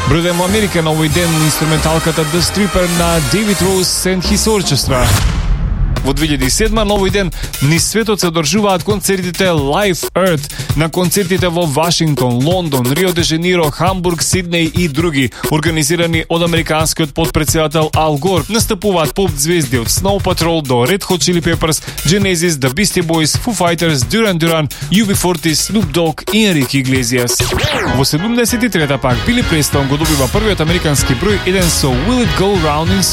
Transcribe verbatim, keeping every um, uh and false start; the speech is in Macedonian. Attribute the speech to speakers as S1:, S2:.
S1: Бројден во Америка на овој ден инструменталката The Stripper на David Rose and His Orchestra. Во две илјади и седма на овој ден низ светот се одржуваат концертите Live Earth на концертите во Вашингтон, Лондон, Рио де Жанеиро, Хамбург, Сиднеј и други, организирани од американскиот потпретседател Ал Гор. Настапуваат поп звезди од Snow Patrol до Red Hot Chili Peppers, Genesis, The Beastie Boys, Foo Fighters, Duran Duran, ю би форти, Snoop Dogg и Enrique Iglesias. Во седумдесет и трета пак Били Престон го добива првиот американски број еден со Will It Go Round in